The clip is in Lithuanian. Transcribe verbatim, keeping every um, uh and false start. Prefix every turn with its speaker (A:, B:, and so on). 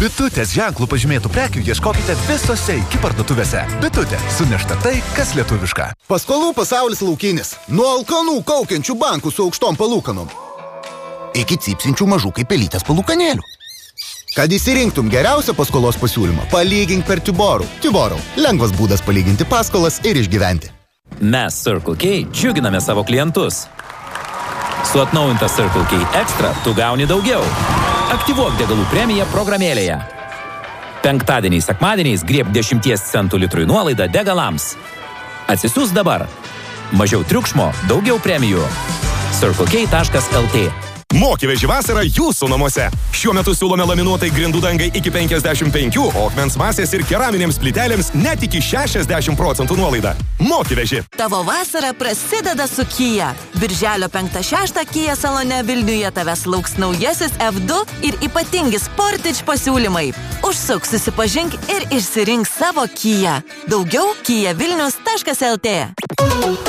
A: Bitutės ženklų pažymėtų prekių ieškokite visose iki parduotuvėse. Bitutė. Sunešta tai, kas lietuviška.
B: Paskolų pasaulis laukinis. Nuo alkanų kaukiančių bankų su aukštom palūkanom. Iki cypsinčių mažų kaip pelytės palūkanėlių. Kad įsirinktum geriausią paskolos pasiūlymą, palygink per Tiborų. Tiborų. Lengvas būdas palyginti paskolas ir išgyventi.
C: Mes Circle K džiuginame savo klientus. Su atnaujinta Circle K Extra tu gauni daugiau. Aktyvuok degalų premiją programėlėje. Penktadieniais, sekmadieniais grieb dešimties centų litrui nuolaidą degalams. Atsisiųs dabar. Mažiau triukšmo, daugiau premijų. circle k taškas l t
D: Mokyveži vasara jūsų namuose. Šiuo metu siūlome laminuotai grindų dangai iki penkiasdešimt penki, o akmens masės ir keraminėms plytelėms net iki šešiasdešimt procentų nuolaida. Mokyveži.
E: Tavo vasara prasideda su Kia. Birželio penktą šeštą Kia salone Vilniuje tavęs lauks naujasis F du ir ypatingi Sportage pasiūlymai. Užsuk, susipažink ir išsirink savo Kia. Daugiau kia vilnius taškas l t